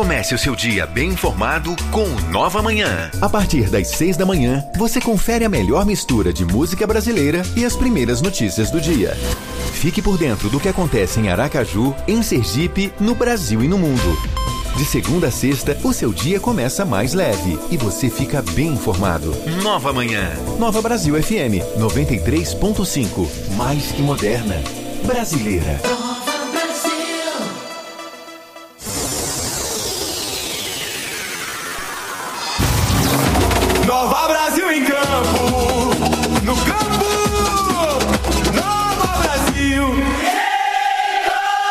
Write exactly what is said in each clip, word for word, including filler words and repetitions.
Comece o seu dia bem informado com o Nova Manhã. A partir das seis da manhã, você confere a melhor mistura de música brasileira e as primeiras notícias do dia. Fique por dentro do que acontece em Aracaju, em Sergipe, no Brasil e no mundo. De segunda a sexta, o seu dia começa mais leve e você fica bem informado. Nova Manhã. Nova Brasil F M, noventa e três ponto cinco. Mais que moderna. Brasileira. Nova Brasil em campo, no campo, Nova Brasil em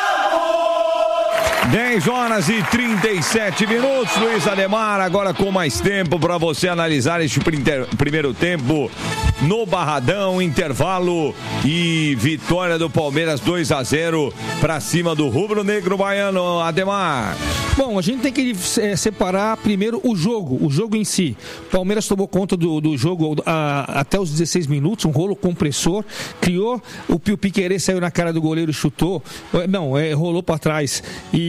campo. dez horas e trinta e sete minutos, Luiz Ademar, agora com mais tempo para você analisar este primeiro tempo no Barradão, intervalo e vitória do Palmeiras dois a zero para cima do Rubro Negro Baiano. Ademar. Bom, a gente tem que é, separar primeiro o jogo, o jogo em si. O Palmeiras tomou conta do, do jogo a, até os dezesseis minutos, um rolo compressor, criou, o Pio Piquerê saiu na cara do goleiro e chutou, não, é, rolou para trás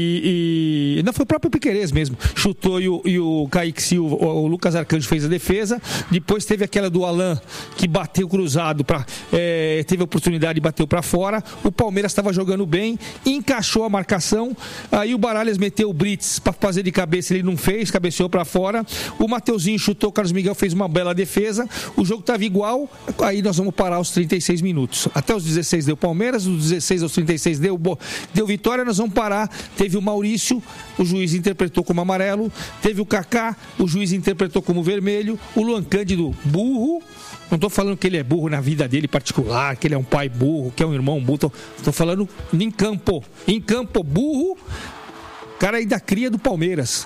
e, e não, foi o próprio Piquerez mesmo, chutou e o, e o Kaique Silva, o, o Lucas Arcanjo fez a defesa, depois teve aquela do Alan que bateu cruzado, pra, é, teve a oportunidade e bateu para fora, o Palmeiras estava jogando bem, encaixou a marcação, aí o Baralhas meteu o Brito para fazer de cabeça, ele não fez, cabeceou para fora, o Mateuzinho chutou, o Carlos Miguel fez uma bela defesa, o jogo estava igual, aí nós vamos parar aos trinta e seis minutos, até os dezesseis deu Palmeiras, dos dezesseis aos trinta e seis deu, deu Vitória, nós vamos parar, teve o Maurício, o juiz interpretou como amarelo, teve o Kaká, o juiz interpretou como vermelho, o Luan Cândido burro, não estou falando que ele é burro na vida dele particular, que ele é um pai burro, que é um irmão burro, estou falando em campo, em campo burro, cara aí da cria do Palmeiras,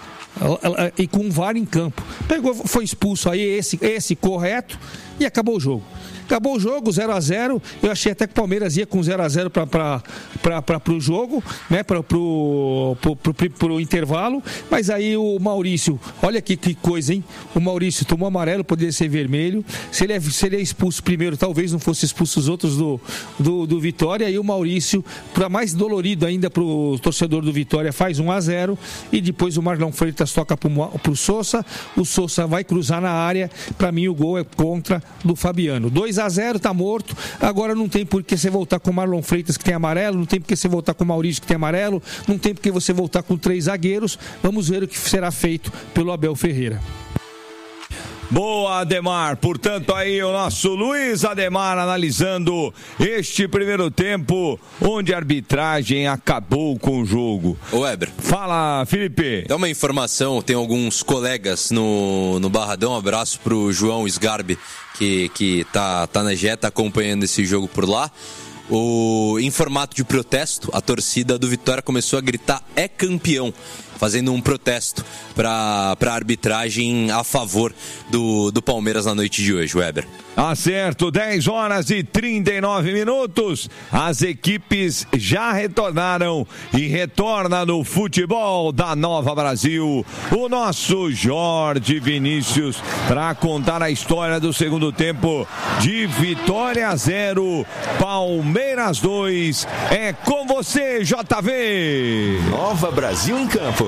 e com um V A R em campo. Pegou, foi expulso aí, esse, esse correto, e acabou o jogo. Acabou o jogo, zero a zero. Eu achei até que o Palmeiras ia com zero a zero para o jogo, né? Para o intervalo. Mas aí o Maurício, olha que, que coisa, hein? O Maurício tomou amarelo, poderia ser vermelho. Se ele, é, se ele é expulso primeiro, talvez não fosse expulso os outros do, do, do Vitória. E o Maurício, para mais dolorido ainda para o torcedor do Vitória, faz um a zero. E depois o Marlon Freitas toca para o Sousa. O Sousa vai cruzar na área. Para mim, o gol é contra do Fabiano. dois a zero, tá morto. Agora não tem por que você voltar com o Marlon Freitas, que tem amarelo, não tem por que você voltar com o Maurício, que tem amarelo, não tem por que você voltar com três zagueiros. Vamos ver o que será feito pelo Abel Ferreira. Boa, Ademar. Portanto, aí o nosso Luiz Ademar analisando este primeiro tempo, onde a arbitragem acabou com o jogo. Ô, Weber. Fala, Felipe. Dá uma informação, tem alguns colegas no, no Barradão, um abraço pro João Sgarbi, que, que tá, tá na Jeta acompanhando esse jogo por lá. O, em formato de protesto, a torcida do Vitória começou a gritar "é campeão", fazendo um protesto para a arbitragem a favor do, do Palmeiras na noite de hoje, Weber. Acerto, dez horas e trinta e nove minutos. As equipes já retornaram e retorna no futebol da Nova Brasil o nosso Jorge Vinícius para contar a história do segundo tempo de Vitória zero, Palmeiras dois. É com você, J V. Nova Brasil em campo.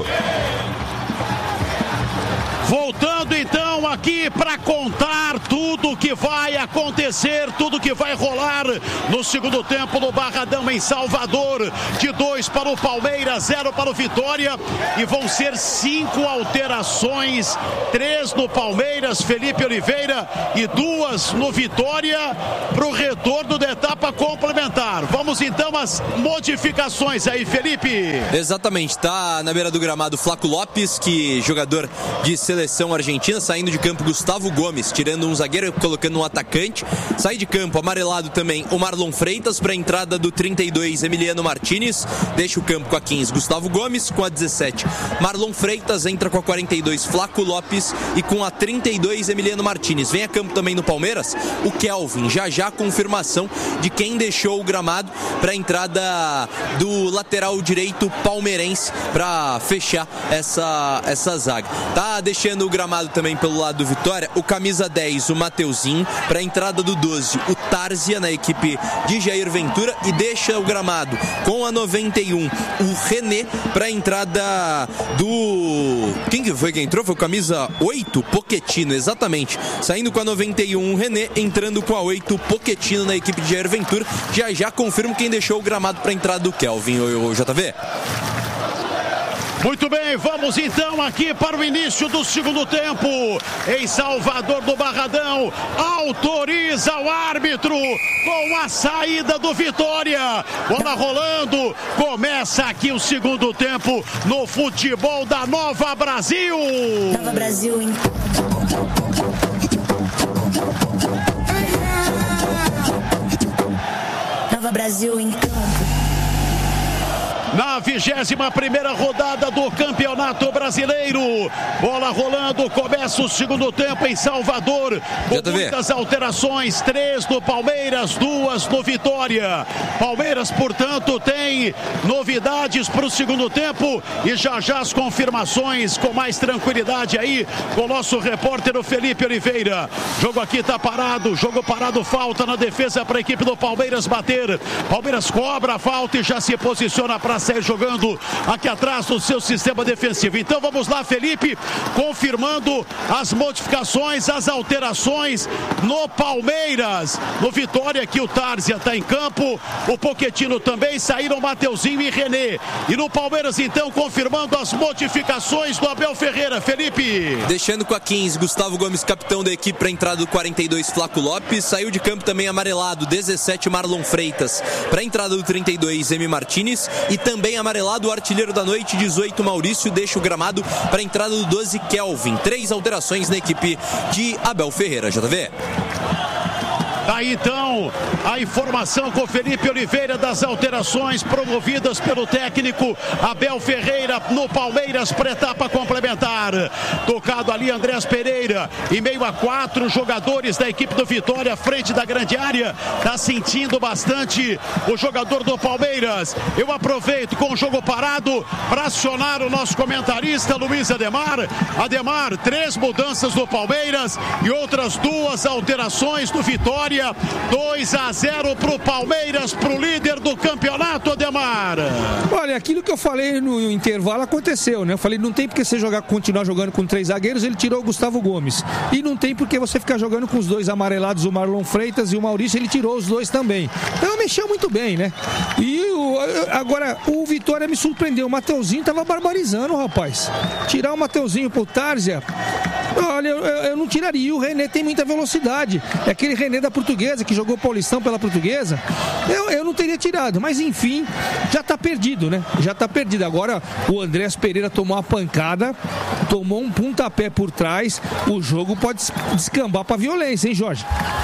Voltando então aqui para contar tudo que vai acontecer, tudo que vai rolar no segundo tempo no Barradão em Salvador. De dois para o Palmeiras, zero para o Vitória. E vão ser cinco alterações, três no Palmeiras, Felipe Oliveira, e duas no Vitória para o retorno da etapa complementar. Vamos então às modificações aí, Felipe. Exatamente, tá na beira do gramado Flaco Lopes, que jogador de seleção Seleção argentina, saindo de campo Gustavo Gomes, tirando um zagueiro e colocando um atacante. Sai de campo, amarelado também, o Marlon Freitas para a entrada do trinta e dois, Emiliano Martinez. Deixa o campo com a quinze, Gustavo Gomes, com a dezessete, Marlon Freitas, entra com a quarenta e dois, Flaco Lopes, e com a trinta e dois, Emiliano Martinez. Vem a campo também no Palmeiras o Kelvin, já já confirmação de quem deixou o gramado para a entrada do lateral direito palmeirense para fechar essa, essa zaga. Tá deixando o gramado também pelo lado do Vitória o camisa dez, o Mateuzinho. Mateuzinho para a entrada do doze, o Tárzia na equipe de Jair Ventura, e deixa o gramado com a noventa e um, o René, para a entrada do... Quem que foi que entrou? Foi o camisa oito, Pochettino, exatamente. Saindo com a noventa e um, o René, entrando com a oito, Pochettino na equipe de Jair Ventura. Já já confirmo quem deixou o gramado para a entrada do Kelvin, o, o J V. Muito bem, vamos então aqui para o início do segundo tempo. Em Salvador do Barradão, autoriza o árbitro com a saída do Vitória. Bola rolando, começa aqui o segundo tempo no futebol da Nova Brasil. Nova Brasil, hein? Nova Brasil em campo. Na vigésima primeira rodada do Campeonato Brasileiro, bola rolando, começa o segundo tempo em Salvador, com muitas alterações, três do Palmeiras, duas do Vitória. Palmeiras, portanto, tem novidades para o segundo tempo, e já já as confirmações com mais tranquilidade aí com o nosso repórter, o Felipe Oliveira. Jogo aqui tá parado, jogo parado, falta na defesa para a equipe do Palmeiras bater. Palmeiras cobra a falta e já se posiciona para sair jogando aqui atrás do seu sistema defensivo. Então vamos lá, Felipe, confirmando as modificações, as alterações no Palmeiras. No Vitória, aqui o Tárzia está em campo, o Pochettino também, saíram Mateuzinho e René. E no Palmeiras, então, confirmando as modificações do Abel Ferreira. Felipe. Deixando com a quinze, Gustavo Gomes, capitão da equipe, para a entrada do quarenta e dois, Flaco Lopes. Saiu de campo também amarelado, dezessete, Marlon Freitas, para a entrada do trinta e dois, Emi Martinez. E também amarelado o artilheiro da noite, dezoito, Maurício, deixa o gramado para a entrada do doze, Kelvin. Três alterações na equipe de Abel Ferreira, J V. Aí então a informação com Felipe Oliveira das alterações promovidas pelo técnico Abel Ferreira no Palmeiras para etapa complementar. Tocado ali Andrés Pereira, em meio a quatro jogadores da equipe do Vitória, à frente da grande área. Tá sentindo bastante o jogador do Palmeiras. Eu aproveito com o jogo parado para acionar o nosso comentarista Luiz Ademar. Ademar, três mudanças do Palmeiras e outras duas alterações do Vitória. dois a zero para o Palmeiras, para o líder do campeonato, Ademar. Olha, aquilo que eu falei no intervalo aconteceu, né? Eu falei, não tem porque você jogar, continuar jogando com três zagueiros, ele tirou o Gustavo Gomes. E não tem porque você ficar jogando com os dois amarelados, o Marlon Freitas e o Maurício, ele tirou os dois também. Então mexeu muito bem, né? E o, agora, o Vitória me surpreendeu. O Mateuzinho tava barbarizando, rapaz. Tirar o Mateuzinho pro Tárzia, olha, eu, eu não tiraria. E o René tem muita velocidade. É aquele René da Portuguesa, que jogou Paulistão pela Portuguesa. Eu, eu não teria tirado, mas enfim, já tá perdido, né? Já tá perdido. Agora o Andrés Pereira tomou uma pancada, tomou um pontapé por trás. O jogo pode descambar pra violência, hein, Jorge?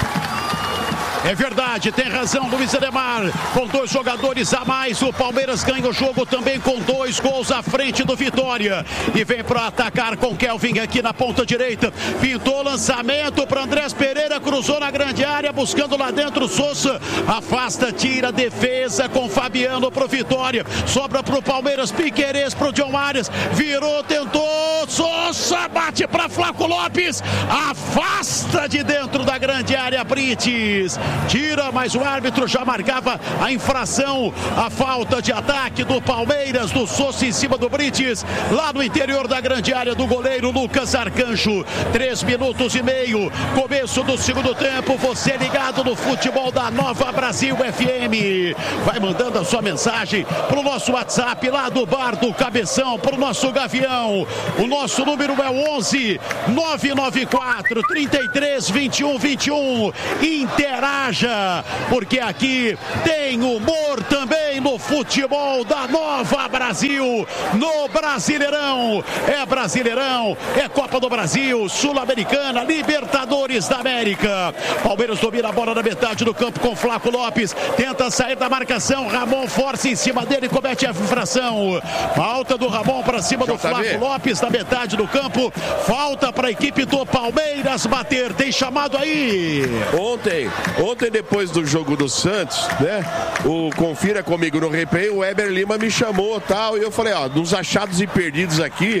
É verdade, tem razão Luiz Ademar. Com dois jogadores a mais, o Palmeiras ganha o jogo também com dois gols à frente do Vitória. E vem para atacar com Kelvin aqui na ponta direita. Pintou lançamento para Andrés Pereira, cruzou na grande área, buscando lá dentro Sousa. Afasta, tira, defesa com Fabiano pro Vitória. Sobra pro Palmeiras, Piquerez pro John Arias. Virou, tentou, Sousa bate para Flaco Lopes. Afasta de dentro da grande área, Brites. Tira, mas o árbitro já marcava a infração, a falta de ataque do Palmeiras, do Sousa em cima do Brites, lá no interior da grande área do goleiro Lucas Arcanjo. Três minutos e meio, começo do segundo tempo, você ligado no futebol da Nova Brasil F M. Vai mandando a sua mensagem pro nosso WhatsApp lá do Bar do Cabeção, pro nosso Gavião. O nosso número é o onze nove nove quatro, trinta e três, vinte e um, vinte e um. Interaja, porque aqui tem humor também no futebol da Nova Brasil, no Brasileirão. É Brasileirão, é Copa do Brasil, Sul-Americana, Libertadores da América. Palmeiras domina a bola na metade do campo com Flaco Lopes, tenta sair da marcação, Ramon força em cima dele, comete a infração. Falta do Ramon para cima do Flaco Lopes na metade do campo. Falta para a equipe do Palmeiras bater. Tem chamado aí. Ontem, ontem depois do jogo do Santos, né? O confira comigo no replay, o Weber Lima me chamou, tal, e eu falei, ó, nos achados e perdidos aqui,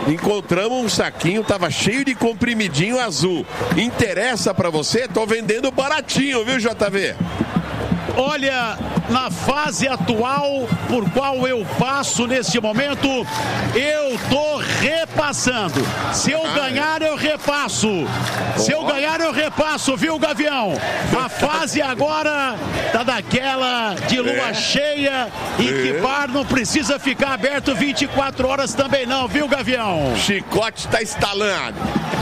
encontramos um saquinho, tava cheio de comprimidinho azul. Interessa pra você? Tô vendendo baratinho, viu, J V? Olha, na fase atual por qual eu passo neste momento, eu tô repassando. Se eu ganhar, eu repasso. Se eu ganhar, eu repasso, viu, Gavião? A fase agora tá daquela de lua cheia e que bar não precisa ficar aberto vinte e quatro horas também não, viu, Gavião? Chicote tá instalando.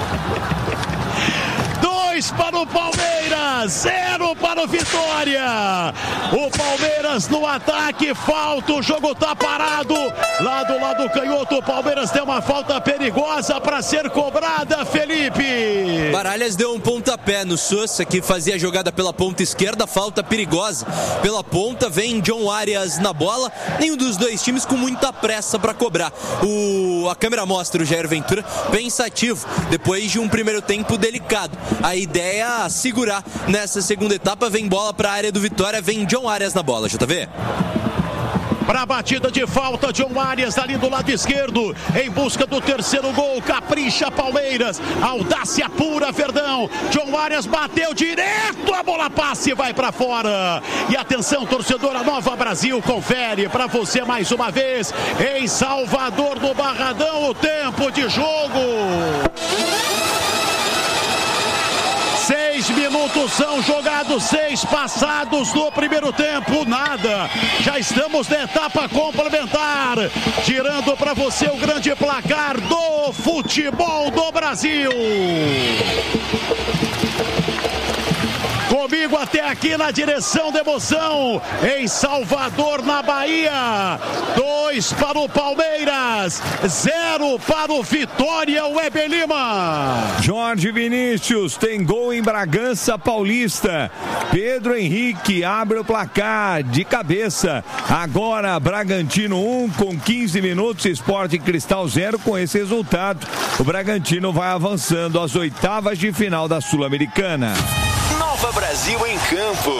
Dois para o Palmeiras, zero para o Vitória. O Palmeiras no ataque, falta, o jogo tá parado. Lá do lado canhoto, o Palmeiras tem uma falta perigosa para ser cobrada, Felipe. Baralhas deu um pontapé no Sousa, que fazia a jogada pela ponta esquerda, falta perigosa. Pela ponta vem John Arias na bola, nenhum dos dois times com muita pressa para cobrar. O... A câmera mostra o Jair Ventura pensativo, depois de um primeiro tempo delicado. A ideia é segurar nessa segunda etapa, vem bola para a área do Vitória, vem John Arias na bola, J V. Para a batida de falta, John Arias ali do lado esquerdo, em busca do terceiro gol, capricha Palmeiras, audácia pura, Verdão. John Arias bateu direto, a bola passa e vai para fora. E atenção, torcedora Nova Brasil, confere para você mais uma vez, em Salvador do Barradão, o tempo de jogo. Seis minutos são jogados, seis passados no primeiro tempo, nada. Já estamos na etapa complementar, tirando para você o grande placar do futebol do Brasil. Comigo até aqui na direção da emoção, em Salvador, na Bahia. Dois para o Palmeiras, zero para o Vitória, o Weber Lima. Jorge Vinícius tem gol em Bragança Paulista. Pedro Henrique abre o placar de cabeça. Agora Bragantino um com quinze minutos, Sport Cristal zero. Com esse resultado, o Bragantino vai avançando às oitavas de final da Sul-Americana. Nova Brasil em campo.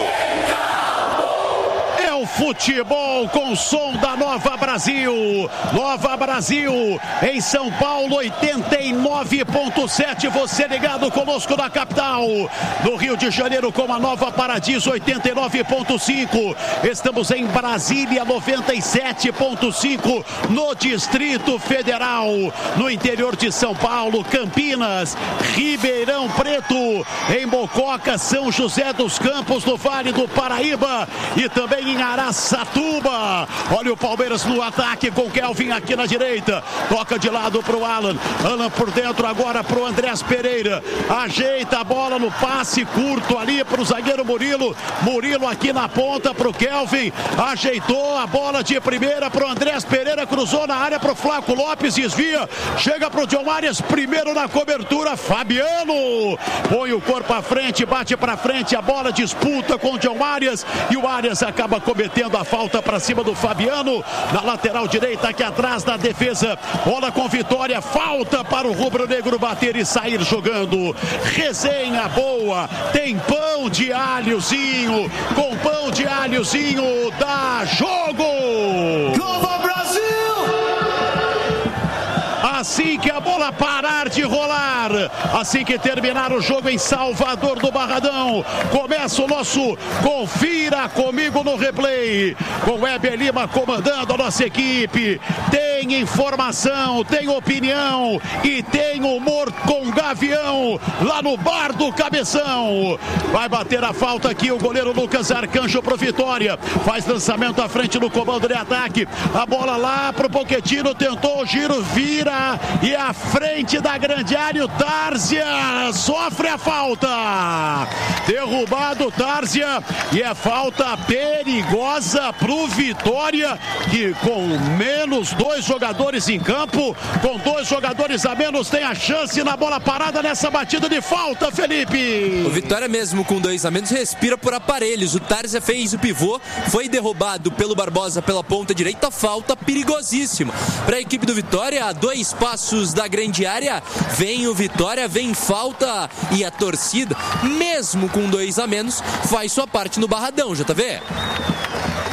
É o futebol com som da Nova Brasil. Nova Brasil em São Paulo, oitenta e nove ponto sete. Você ligado conosco na capital. No Rio de Janeiro com a Nova Paradiso, oitenta e nove ponto cinco. Estamos em Brasília, noventa e sete ponto cinco. No Distrito Federal. No interior de São Paulo, Campinas, Ribeirão Preto, em Mococa, São José dos Campos, no Vale do Paraíba e também em Araçatuba. Olha o Palmeiras no ataque com Kelvin aqui na direita. Toca de lado pro Alan. Alan por dentro agora pro Andrés Pereira. Ajeita a bola no passe curto ali pro zagueiro Murilo. Murilo aqui na ponta pro Kelvin. Ajeitou a bola de primeira pro Andrés Pereira. Cruzou na área pro Flaco Lopes. Desvia. Chega pro John Arias. Primeiro na cobertura. Fabiano. Põe o corpo à frente. Bate pra frente. A bola disputa com o John Arias. E o Arias acaba cometendo a falta para cima do Fabiano, na lateral direita aqui atrás da defesa. Bola com Vitória, falta para o rubro-negro bater e sair jogando. Resenha boa, tem pão de alhozinho, com pão de alhozinho dá jogo. Nova Brasil! Assim que a bola parar de rolar, assim que terminar o jogo em Salvador do Barradão, começa o nosso Confira Comigo no Replay, com Weber Lima comandando a nossa equipe. Tem informação, tem opinião e tem humor com Gavião lá no Bar do Cabeção. Vai bater a falta aqui o goleiro Lucas Arcanjo pro Vitória, faz lançamento à frente no comando de ataque, a bola lá pro Pochettino, tentou o giro, vira e à frente da grande área o Tárzia sofre a falta, derrubado o Tárzia e é falta perigosa pro Vitória, que com menos dois jogadores em campo, com dois jogadores a menos, tem a chance na bola parada nessa batida de falta, Felipe. O Vitória mesmo com dois a menos respira por aparelhos. O Tárzia fez o pivô, foi derrubado pelo Barbosa pela ponta direita, falta perigosíssima para a equipe do Vitória, a dois passos da grande área, vem o Vitória, vem falta e a torcida, mesmo com dois a menos, faz sua parte no Barradão, J V.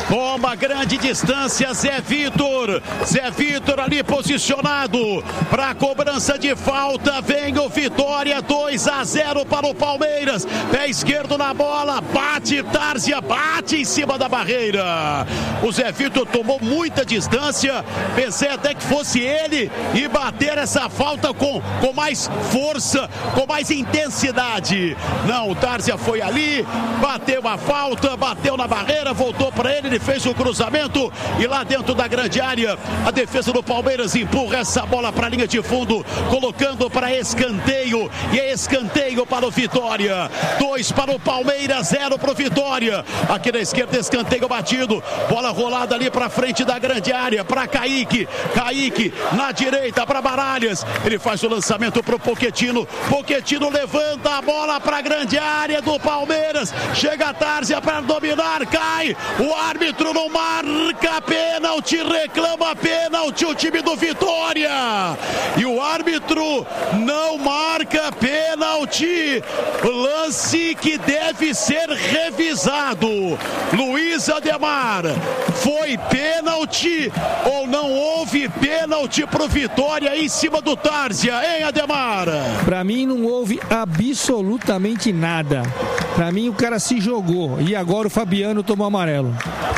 Bomba, grande distância, Zé Vitor. Zé Vitor ali posicionado para a cobrança de falta. Vem o Vitória, dois a zero para o Palmeiras. Pé esquerdo na bola, bate Tárzia, bate em cima da barreira. O Zé Vitor tomou muita distância. Pensei até que fosse ele e bater essa falta com, com mais força, com mais intensidade. Não, o Tárzia foi ali, bateu a falta, bateu na barreira, voltou para ele, ele fez o cruzamento e lá dentro da grande área, a defesa do Palmeiras empurra essa bola para a linha de fundo, colocando para escanteio, e é escanteio para o Vitória. Dois para o Palmeiras, zero para o Vitória. Aqui na esquerda, escanteio batido, bola rolada ali para frente da grande área, para Kaique, Kaique na direita para Baralhas, ele faz o lançamento para o Pochettino, Pochettino levanta a bola para a grande área do Palmeiras, chega a Tárzia para dominar, cai, o árbitro não marca pênalti, reclama pênalti o time do Vitória, e o árbitro não marca pênalti, lance que deve ser revisado. Luiz Ademar, foi pênalti ou não houve pênalti pro Vitória em cima do Tárzia, hein, Ademar? Pra mim não houve absolutamente nada. Pra mim o cara se jogou e agora o Fabiano tomou amarelo.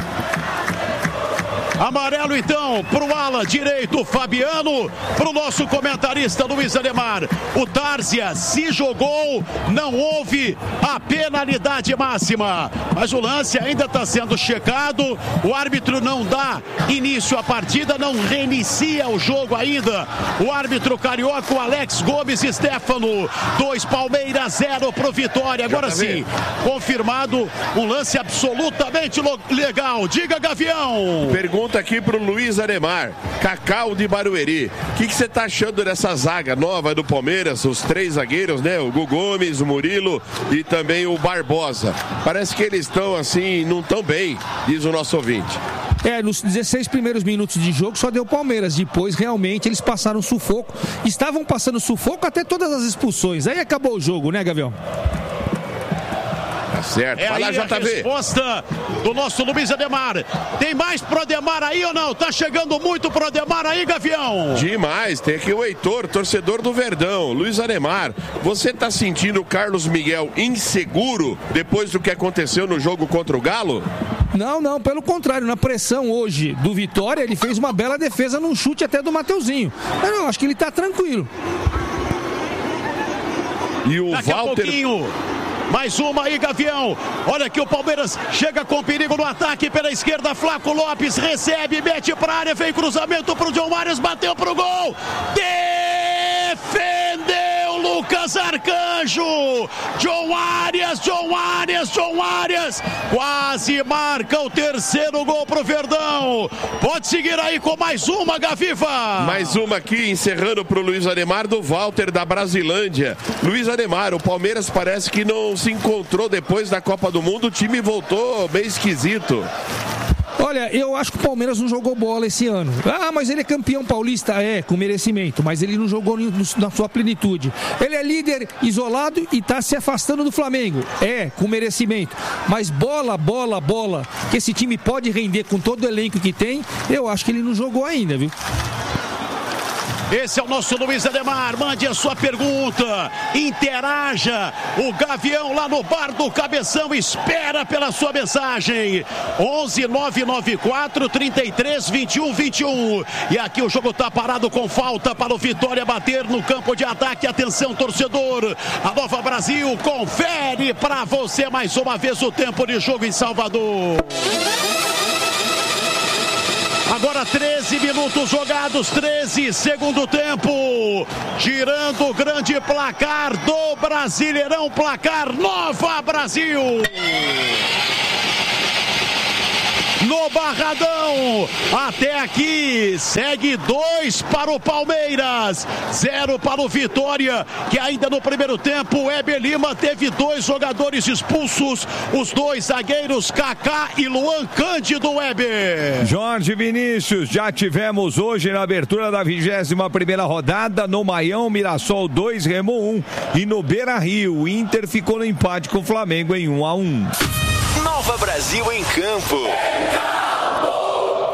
Amarelo então pro ala direito Fabiano, pro nosso comentarista Luiz Ademar. O Tárzia se jogou, não houve a penalidade máxima, mas o lance ainda está sendo checado. O árbitro não dá início à partida, não reinicia o jogo ainda. O árbitro carioca, o Alex Gomes Stefano. Dois Palmeiras, zero pro Vitória. Agora sim, confirmado um lance absolutamente legal. Diga, Gavião. Pergunta aqui pro Luiz Ademar, Cacau de Barueri, o que você tá achando dessa zaga nova do Palmeiras, os três zagueiros, né, o Gu Gomes, o Murilo e também o Barbosa, parece que eles estão assim, não tão bem, diz o nosso ouvinte. É, nos dezesseis primeiros minutos de jogo só deu Palmeiras, depois realmente eles passaram sufoco, estavam passando sufoco até todas as expulsões, aí acabou o jogo, né, Gavião? Certo. É aí a resposta do nosso Luiz Ademar. Tem mais pro Ademar aí ou não? Tá chegando muito pro Ademar aí, Gavião? Demais. Tem aqui o Heitor, torcedor do Verdão. Luiz Ademar, você tá sentindo o Carlos Miguel inseguro depois do que aconteceu no jogo contra o Galo? Não, não, pelo contrário, na pressão hoje do Vitória, ele fez uma bela defesa num chute até do Mateuzinho. Mas eu acho que ele tá tranquilo. E o Daqui Walter... a pouquinho... Mais uma aí, Gavião. Olha que o Palmeiras chega com perigo no ataque pela esquerda. Flaco Lopes recebe, mete pra área, vem cruzamento pro John Arias, bateu pro gol. Defendeu Lucas Arcanjo. John Arias, John Arias, John Arias. Quase marca o terceiro gol pro Verdão. Pode seguir aí com mais uma, Gaviva. Mais uma aqui, encerrando pro Luiz Ademar, do Walter da Brasilândia. Luiz Ademar, o Palmeiras parece que não se encontrou depois da Copa do Mundo, o time voltou meio esquisito. Olha, eu acho que o Palmeiras não jogou bola esse ano. Ah, mas ele é campeão paulista, é, com merecimento, mas ele não jogou na sua plenitude. Ele é líder isolado e está se afastando do Flamengo, é, com merecimento. Mas bola, bola, bola, que esse time pode render com todo o elenco que tem, eu acho que ele não jogou ainda, viu? Esse é o nosso Luiz Ademar, mande a sua pergunta, interaja, o Gavião lá no bar do Cabeção espera pela sua mensagem, onze nove nove quatro, trinta e três, vinte e um, vinte e um, e aqui o jogo está parado com falta para o Vitória bater no campo de ataque. Atenção, torcedor, a Nova Brasil confere para você mais uma vez o tempo de jogo em Salvador. Agora treze minutos jogados, treze, segundo tempo. Girando o grande placar do Brasileirão, placar Nova Brasil. No Barradão, até aqui, segue dois para o Palmeiras, zero para o Vitória, que ainda no primeiro tempo, o Heber Lima teve dois jogadores expulsos, os dois zagueiros, Kaká e Luan Cândido. Heber. Jorge Vinícius, já tivemos hoje na abertura da vigésima primeira rodada, no Maião, Mirassol dois, Remo um, e no Beira-Rio, o Inter ficou no empate com o Flamengo em um a um. Nova Brasil em campo.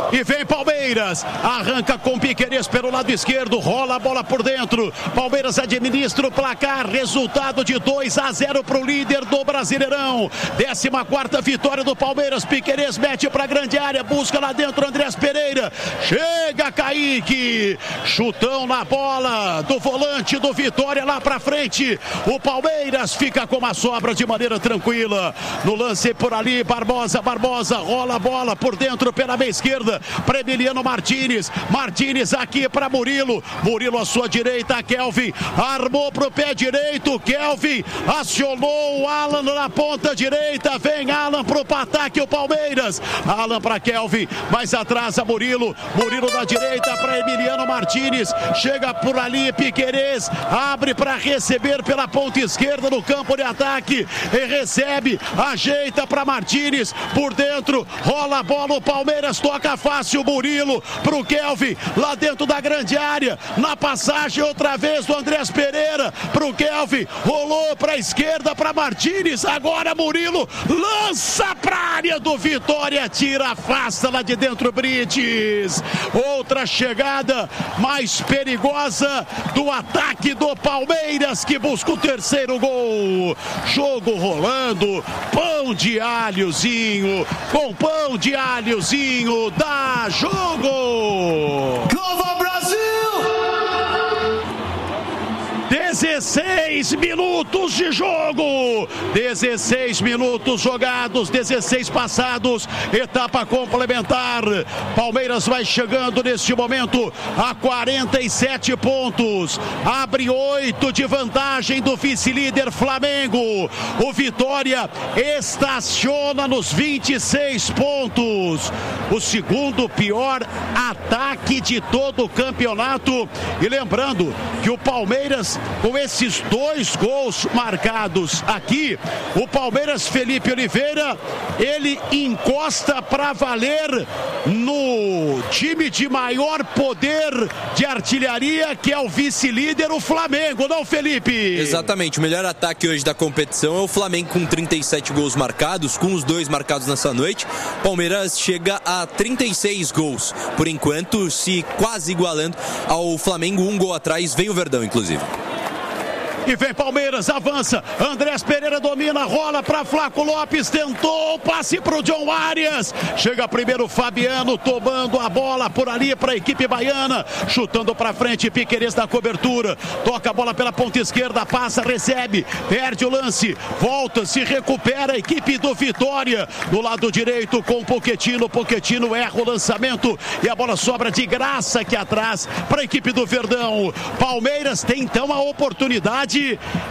E vem Palmeiras, arranca com Piquerez pelo lado esquerdo, rola a bola por dentro. Palmeiras administra o placar, resultado de dois a zero para o líder do Brasileirão. décima quarta vitória do Palmeiras. Piquerez mete para a grande área, busca lá dentro Andrés Pereira. Chega Kaique, chutão na bola do volante do Vitória lá para frente. O Palmeiras fica com uma sobra de maneira tranquila. No lance por ali, Barbosa, Barbosa rola a bola por dentro pela meia esquerda para Emiliano Martínez. Martínez aqui para Murilo. Murilo à sua direita, Kelvin armou pro pé direito. Kelvin acionou o Alan na ponta direita. Vem Alan pro ataque o Palmeiras. Alan para Kelvin, mais atrás a Murilo. Murilo da direita para Emiliano Martínez. Chega por ali Piquerez, abre para receber pela ponta esquerda no campo de ataque e recebe, ajeita para Martínez por dentro, rola a bola, o Palmeiras toca fácil, Murilo pro Kelvin, lá dentro da grande área, na passagem outra vez do Andrés Pereira pro Kelvin, rolou para a esquerda para Martínez, agora Murilo lança para a área do Vitória, tira, afasta lá de dentro Brites. Outra chegada mais perigosa do ataque do Palmeiras, que busca o terceiro gol. Jogo rolando, pão de alhozinho, com pão de alhozinho, dá jogo! Nova Brasil! dezesseis minutos de jogo, dezesseis minutos jogados, dezesseis passados, etapa complementar. Palmeiras vai chegando neste momento a quarenta e sete pontos, abre oito de vantagem do vice-líder Flamengo. O Vitória estaciona nos vinte e seis pontos, o segundo pior ataque de todo o campeonato. E lembrando que o Palmeiras, com esses dois gols marcados aqui, o Palmeiras, Felipe Oliveira, ele encosta para valer no time de maior poder de artilharia, que é o vice-líder, o Flamengo, não, Felipe? Exatamente, o melhor ataque hoje da competição é o Flamengo com trinta e sete gols marcados, com os dois marcados nessa noite. Palmeiras chega a trinta e seis gols, por enquanto, se quase igualando ao Flamengo, um gol atrás, vem o Verdão, inclusive. E vem Palmeiras, avança, Andrés Pereira domina, rola para Flaco Lopes, tentou, passe para o John Arias, chega primeiro Fabiano, tomando a bola por ali para a equipe baiana, chutando para frente, Piquerez da cobertura, toca a bola pela ponta esquerda, passa, recebe, perde o lance, volta, se recupera a equipe do Vitória, do lado direito com Pochettino, Pochettino erra o lançamento e a bola sobra de graça aqui atrás para a equipe do Verdão. Palmeiras tem então a oportunidade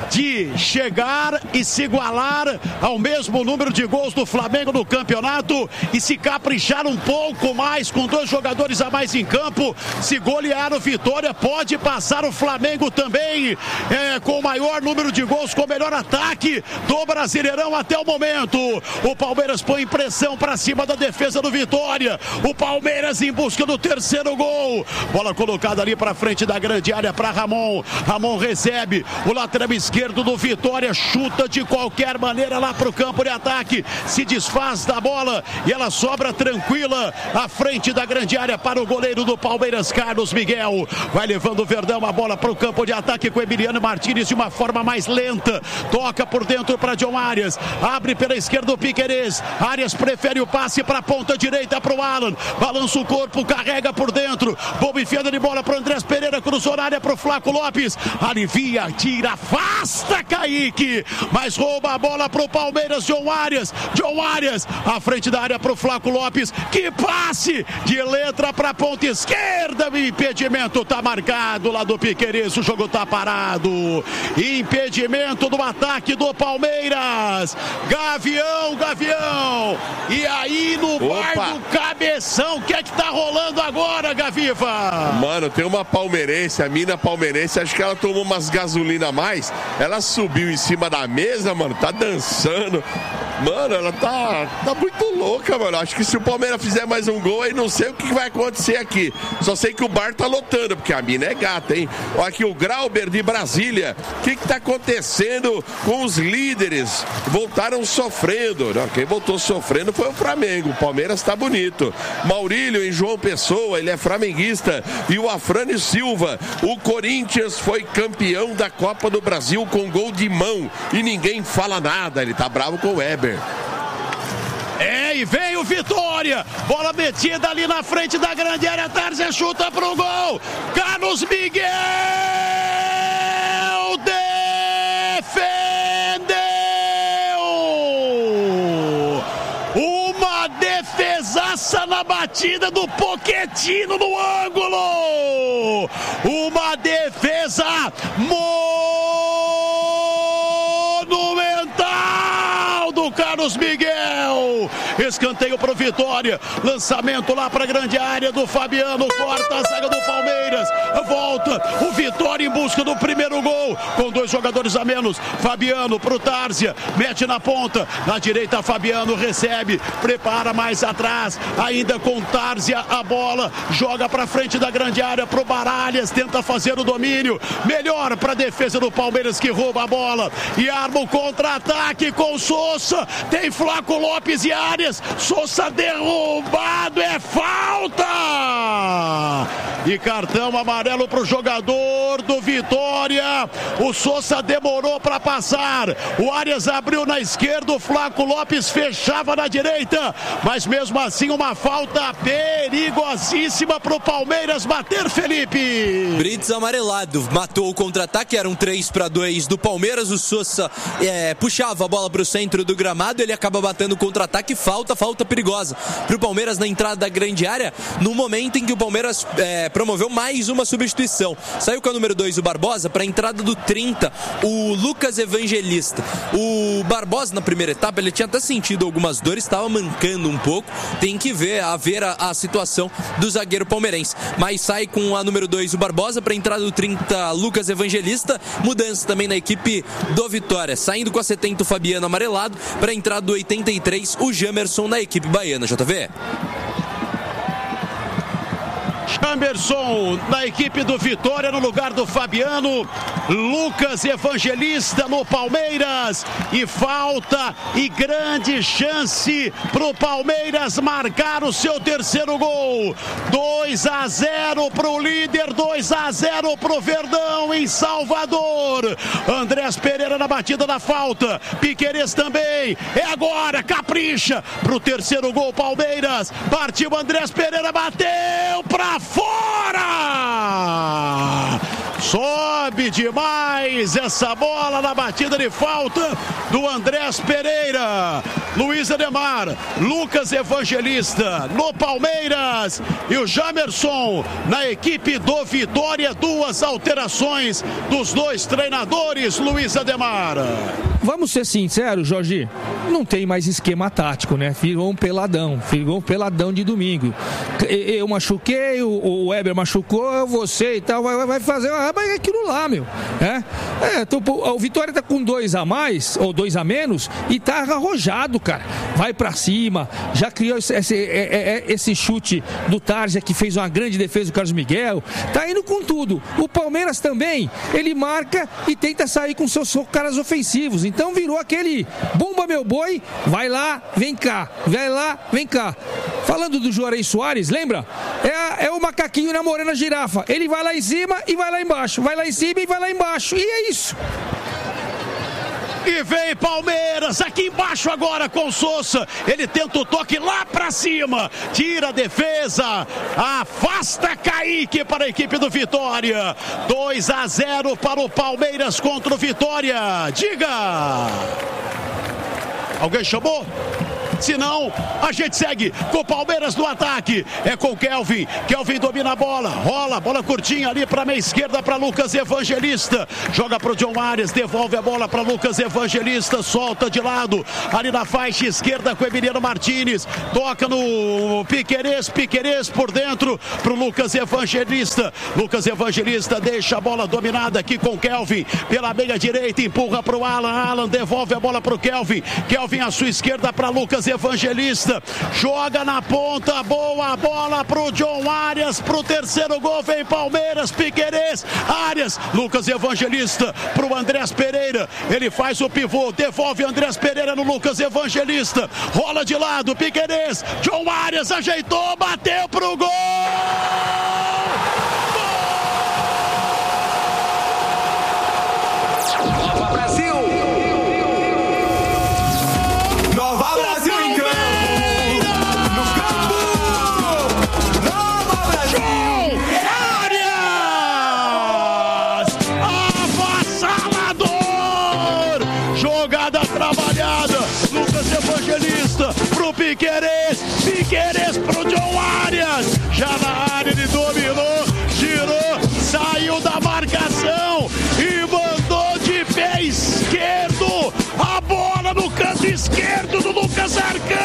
de chegar e se igualar ao mesmo número de gols do Flamengo no campeonato e se caprichar um pouco mais com dois jogadores a mais em campo, se golear o Vitória, pode passar o Flamengo também, é, com o maior número de gols, com o melhor ataque do Brasileirão até o momento. O Palmeiras põe pressão para cima da defesa do Vitória, o Palmeiras em busca do terceiro gol, bola colocada ali para frente da grande área para Ramon, Ramon recebe, o lateral esquerdo do Vitória chuta de qualquer maneira lá para o campo de ataque, se desfaz da bola e ela sobra tranquila à frente da grande área para o goleiro do Palmeiras, Carlos Miguel. Vai levando o Verdão a bola para o campo de ataque com Emiliano Martínez de uma forma mais lenta, toca por dentro para John Arias, abre pela esquerda o Piquerez, Arias prefere o passe para a ponta direita para o Alan, balança o corpo, carrega por dentro, boa enfiada de bola para o Andrés Pereira, cruzou na área para o Flaco Lopes, alivia, tira, afasta Kaique, mas rouba a bola pro Palmeiras, John Arias, John Arias, à frente da área pro Flaco Lopes, que passe de letra pra ponta esquerda, o impedimento tá marcado lá do Piquerez, o jogo tá parado, impedimento do ataque do Palmeiras, Gavião, Gavião, e aí no bar do Cabeção, o que é que tá rolando agora, Gaviva? Mano, tem uma palmeirense, a mina palmeirense, acho que ela tomou umas gasolina a mais, ela subiu em cima da mesa, mano, tá dançando, Mano, ela tá, tá muito louca, mano. Acho que se o Palmeiras fizer mais um gol, aí não sei o que vai acontecer aqui. Só sei que o bar tá lotando, porque a mina é gata, hein? Olha aqui o Grauber de Brasília. O que que tá acontecendo com os líderes? Voltaram sofrendo. Não, quem voltou sofrendo foi o Flamengo. O Palmeiras tá bonito. Maurílio em João Pessoa, ele é flamenguista. E o Afrânio Silva. O Corinthians foi campeão da Copa do Brasil com gol de mão. E ninguém fala nada. Ele tá bravo com o Weber. É, e vem o Vitória, bola metida ali na frente da grande área, Tárzia chuta pro gol, Carlos Miguel defendeu, uma defesaça na batida do Pochettino no ângulo, uma defesa monumental do Carlos Miguel. Escanteio para o Vitória, lançamento lá para a grande área do Fabiano, corta a zaga do Palmeiras, volta o Vitória em busca do primeiro gol, com dois jogadores a menos, Fabiano para o Tárzia, mete na ponta, na direita Fabiano recebe, prepara mais atrás, ainda com Tárzia a bola, joga para frente da grande área para o Baralhas, tenta fazer o domínio, melhor para a defesa do Palmeiras que rouba a bola e arma o contra-ataque com Sousa, tem Flaco Lopes e Arias, Sousa derrubado, é falta! E cartão amarelo para o jogador do Vitória. O Sousa demorou para passar. O Arias abriu na esquerda, o Flaco Lopes fechava na direita. Mas mesmo assim, uma falta perigosíssima para o Palmeiras bater, Felipe. Brits amarelado, matou o contra-ataque, eram três para dois do Palmeiras. O Sousa é, puxava a bola para o centro do gramado, ele acaba batendo o contra-ataque. Falta, falta perigosa para o Palmeiras na entrada da grande área, no momento em que o Palmeiras é, promoveu mais uma substituição. Saiu com a número dois o Barbosa para a entrada do trinta, o Lucas Evangelista. O Barbosa na primeira etapa ele tinha até sentido algumas dores, estava mancando um pouco, tem que ver a ver a, a situação do zagueiro palmeirense, mas sai com a número dois o Barbosa para a entrada do trinta, Lucas Evangelista. Mudança também na equipe do Vitória, saindo com a setenta o Fabiano amarelado, para a entrada do oitenta e três o Jamerson na equipe baiana. J V. Jamerson na equipe do Vitória no lugar do Fabiano, Lucas Evangelista no Palmeiras, e falta e grande chance pro Palmeiras marcar o seu terceiro gol. dois a zero pro líder, dois a zero pro Verdão em Salvador. Andrés Pereira na batida da falta, Piquerez também, é agora, capricha pro terceiro gol Palmeiras, partiu Andrés Pereira, bateu pra fora! Sobe demais essa bola na batida de falta do Andrés Pereira. Luiz Ademar, Lucas Evangelista no Palmeiras e o Jamerson na equipe do Vitória. Duas alterações dos dois treinadores, Luiz Ademar. Vamos ser sinceros, Jorge, não tem mais esquema tático, né? Virou um peladão, virou um peladão de domingo. Eu machuquei, o Weber machucou, você e tal, vai, vai fazer, mas é aquilo lá, meu. É, é tô, o Vitória tá com dois a mais, ou dois a menos, e tá arrojado, cara. Vai pra cima, já criou esse, esse, esse chute do Tárzia, que fez uma grande defesa do Carlos Miguel, tá indo com tudo. O Palmeiras também, ele marca e tenta sair com seus caras ofensivos. Então virou aquele bomba meu boi, vai lá, vem cá, vai lá, vem cá. Falando do Juarez Soares, lembra? É, é o macaquinho namorando a girafa. Ele vai lá em cima e vai lá embaixo, vai lá em cima e vai lá embaixo. E é isso. E vem Palmeiras aqui embaixo agora com Sousa. Ele tenta o toque lá pra cima. Tira a defesa. Afasta Kaique para a equipe do Vitória. dois a zero para o Palmeiras contra o Vitória. Diga! Alguém chamou? senão a gente segue com o Palmeiras no ataque. É com o Kelvin. Kelvin domina a bola, rola, bola curtinha ali para meia esquerda para Lucas Evangelista. Joga para o John Arias, devolve a bola para Lucas Evangelista, solta de lado, ali na faixa esquerda com o Emiliano Martínez. Toca no Piquerez, Piquerez por dentro para o Lucas Evangelista. Lucas Evangelista deixa a bola dominada aqui com o Kelvin pela meia direita, empurra para o Alan. Alan devolve a bola para o Kelvin. Kelvin à sua esquerda para Lucas Evangelista. Joga na ponta, boa bola para o John Arias, para o terceiro gol. Vem Palmeiras, Piquerez, Arias, Lucas Evangelista para o Andrés Pereira. Ele faz o pivô, devolve Andrés Pereira no Lucas Evangelista. Rola de lado, Piquerez, John Arias ajeitou, bateu pro gol! Nova Brasil! Nova Brasil em campo! No campo! Nova Brasil! Arias! Avassalador! Jogada trabalhada, Lucas Evangelista pro Piquerez, Piquerez pro John Arias. Já na área ele dominou, girou, saiu da marcação e mandou de pé esquerdo a bola no canto esquerdo do Lucas Arcanjo.